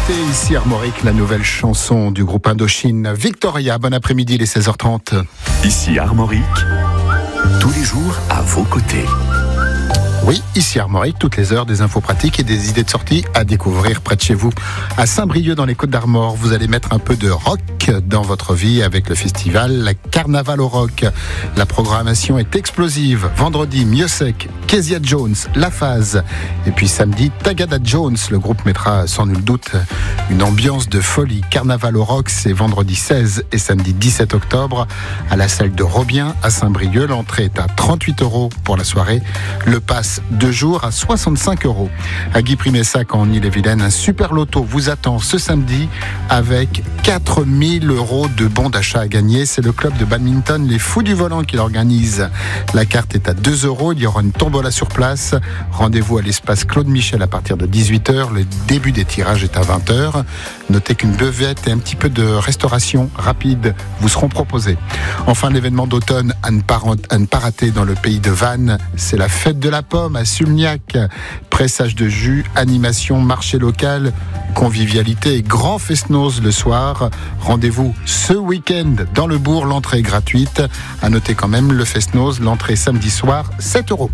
Côté, ici Armorique, la nouvelle chanson du groupe Indochine. Victoria, bon après-midi, il est 16h30. Ici Armorique, tous les jours à vos côtés. Oui, ici Armorique, toutes les heures, des infos pratiques et des idées de sortie à découvrir près de chez vous. À Saint-Brieuc, dans les Côtes-d'Armor, vous allez mettre un peu de rock dans votre vie avec le festival Carnaval au Rock. La programmation est explosive. Vendredi, Miossec, Kezia Jones, La Phase. Et puis samedi, Tagada Jones. Le groupe mettra sans nul doute une ambiance de folie. Carnaval au Rock, c'est vendredi 16 et samedi 17 octobre à la salle de Robien à Saint-Brieuc. L'entrée est à 38 € pour la soirée. Le pass 2 jours à 65 €. À Guy-Primessac en Ille-et-Vilaine, un super loto vous attend ce samedi avec 4 000 € de bons d'achat à gagner. C'est le club de badminton Les Fous du Volant qui l'organise. La carte est à 2 €. Il y aura une tombola sur place. Rendez-vous à l'espace Claude Michel à partir de 18h. Le début des tirages est à 20h. Notez qu'une buvette et un petit peu de restauration rapide vous seront proposés. Enfin, l'événement d'automne à ne pas rater dans le pays de Vannes, c'est la fête de la pomme à Sulniac. Pressage de jus, animation, marché local, convivialité et grand fest-noz le soir. Rendez-vous ce week-end dans le bourg, l'entrée est gratuite. À noter quand même le fest-noz, l'entrée samedi soir, 7 €.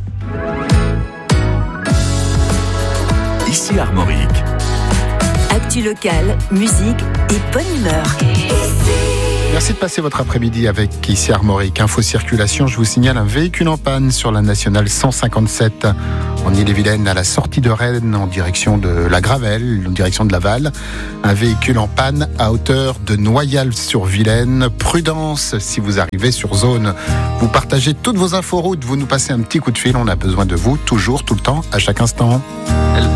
Ici Armorique. Actu locale, musique et bonne humeur. Merci de passer votre après-midi avec ici Armorique. Info circulation, je vous signale un véhicule en panne sur la nationale 157 en Ille-et-Vilaine à la sortie de Rennes en direction de la Gravelle, en direction de Laval. Un véhicule en panne à hauteur de Noyal-sur-Vilaine. Prudence si vous arrivez sur zone. Vous partagez toutes vos infos routes, vous nous passez un petit coup de fil, on a besoin de vous toujours, tout le temps, à chaque instant.